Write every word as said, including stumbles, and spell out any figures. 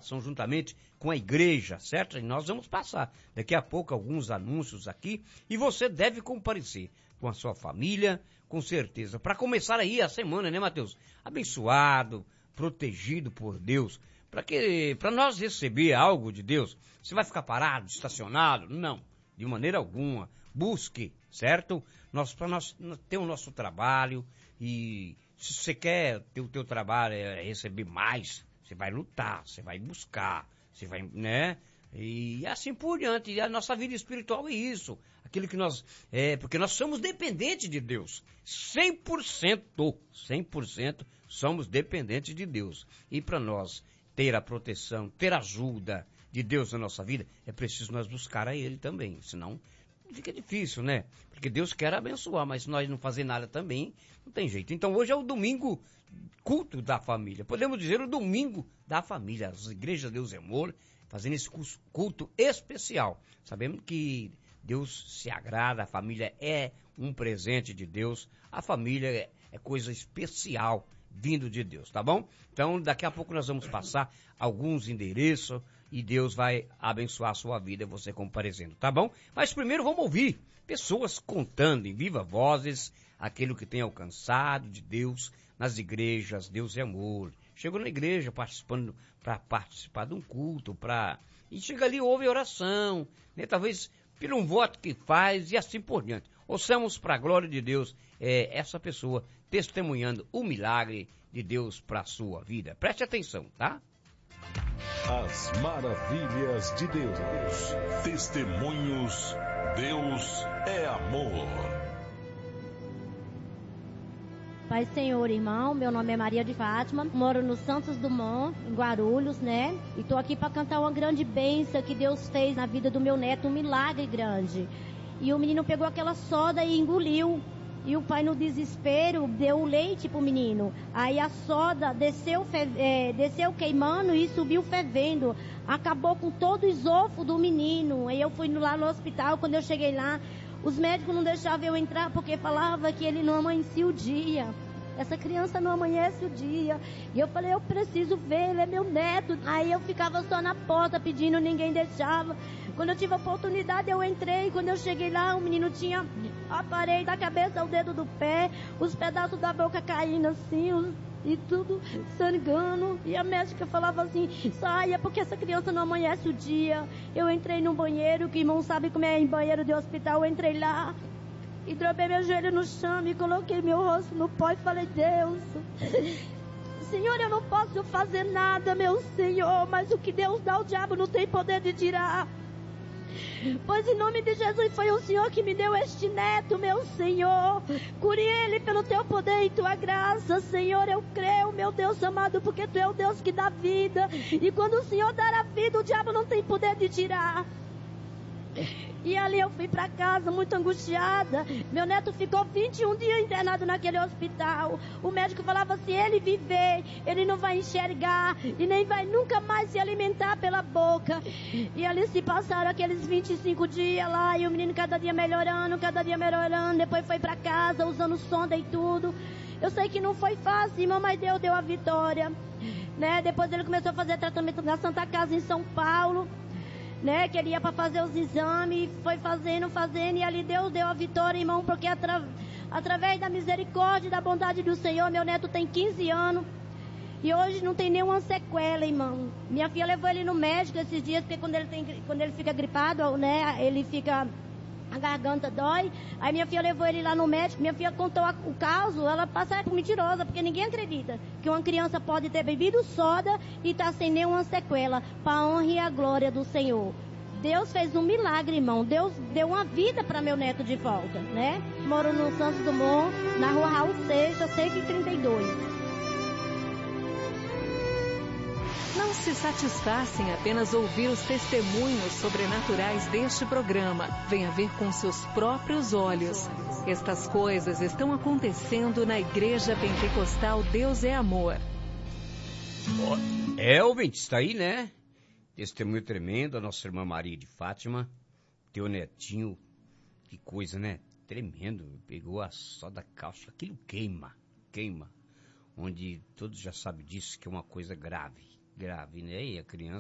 oração juntamente com a igreja, certo? E nós vamos passar daqui a pouco alguns anúncios aqui e você deve comparecer com a sua família, com certeza, para começar aí a semana, né, Mateus? Abençoado, protegido por Deus, para que, para nós receber algo de Deus. Você vai ficar parado, estacionado? Não, de maneira alguma. Busque, certo? Nós, para nós ter o nosso trabalho, e se você quer ter o teu trabalho, é receber mais, você vai lutar, você vai buscar, você vai, né? E assim por diante. E a nossa vida espiritual é isso. Aquilo que nós, é, porque nós somos dependentes de Deus. cem por cento, cem por cento somos dependentes de Deus. E para nós ter a proteção, ter a ajuda de Deus na nossa vida, é preciso nós buscar a Ele também. Senão fica difícil, né? Porque Deus quer abençoar, mas se nós não fazer nada também, não tem jeito. Então hoje é o domingo culto da família. Podemos dizer o domingo da família. As igrejas de Deus é Amor fazendo esse culto especial. Sabemos que Deus se agrada, a família é um presente de Deus, a família é, é coisa especial vindo de Deus, tá bom? Então daqui a pouco nós vamos passar alguns endereços e Deus vai abençoar a sua vida, você comparecendo, tá bom? Mas primeiro vamos ouvir pessoas contando em viva vozes aquilo que tem alcançado de Deus nas igrejas. Deus é Amor. Chegou na igreja participando, para participar de um culto, para e chega ali, ouve oração, né? Talvez pelo um voto que faz e assim por diante. Ouçamos para a glória de Deus é, essa pessoa testemunhando o milagre de Deus para a sua vida. Preste atenção, tá? As maravilhas de Deus. Testemunhos. Deus é amor. Pai Senhor, irmão, meu nome é Maria de Fátima, moro no Santos Dumont, em Guarulhos, né? E tô aqui para cantar uma grande bênção que Deus fez na vida do meu neto, um milagre grande. E o menino pegou aquela soda e engoliu. E o pai, no desespero, deu o leite pro menino. Aí a soda desceu, fe- é, desceu queimando e subiu fervendo. Acabou com todo o esôfago do menino. Aí eu fui lá no hospital, quando eu cheguei lá, os médicos não deixavam eu entrar porque falava que ele não amanhecia o dia. Essa criança não amanhece o dia. E eu falei, eu preciso ver, ele é meu neto. Aí eu ficava só na porta pedindo, ninguém deixava. Quando eu tive a oportunidade, eu entrei. Quando eu cheguei lá, o menino tinha a parede da cabeça ao dedo do pé, os pedaços da boca caindo assim, os, e tudo sangrando. E a médica falava assim, saia, porque essa criança não amanhece o dia. Eu entrei num banheiro, que irmão sabe como é em banheiro de hospital. Eu entrei lá e dobrei meu joelho no chão e coloquei meu rosto no pó e falei, Deus, Senhor, eu não posso fazer nada, meu Senhor, mas o que Deus dá, o diabo não tem poder de tirar. Pois em nome de Jesus foi o Senhor que me deu este neto, meu Senhor. Cure ele pelo teu poder e tua graça, Senhor. Eu creio, meu Deus amado, porque tu é o Deus que dá vida. E quando o Senhor dar a vida, o diabo não tem poder de tirar. E ali eu fui para casa muito angustiada. Meu neto ficou vinte e um dias internado naquele hospital. O médico falava, se ele viver, ele não vai enxergar e nem vai nunca mais se alimentar pela boca. E ali se passaram aqueles vinte e cinco dias lá, e o menino cada dia melhorando, cada dia melhorando. Depois foi para casa usando sonda e tudo. Eu sei que não foi fácil, irmão, mas Deus deu a vitória, né? Depois ele começou a fazer tratamento na Santa Casa em São Paulo, né, que ele ia para fazer os exames, foi fazendo, fazendo, e ali Deus deu a vitória, irmão, porque atra, através da misericórdia e da bondade do Senhor, meu neto tem quinze anos, e hoje não tem nenhuma sequela, irmão. Minha filha levou ele no médico esses dias, porque quando ele, tem, quando ele fica gripado, né, ele fica, a garganta dói, aí minha filha levou ele lá no médico, minha filha contou a, o caso, ela passa por mentirosa, porque ninguém acredita que uma criança pode ter bebido soda e tá sem nenhuma sequela, para a honra e a glória do Senhor. Deus fez um milagre, irmão. Deus deu uma vida para meu neto de volta, né? Moro no Santos Dumont, na rua Raul Seixas, cento e trinta e dois. Não se satisfaça em apenas ouvir os testemunhos sobrenaturais deste programa. Venha ver com seus próprios olhos. Estas coisas estão acontecendo na Igreja Pentecostal Deus é Amor. É, ouvinte, está aí, né? Testemunho tremendo, a nossa irmã Maria de Fátima, teu netinho, que coisa, né? Tremendo, pegou a soda cáustica, aquilo queima, queima, onde todos já sabem disso, que é uma coisa grave, grave, né? E a criança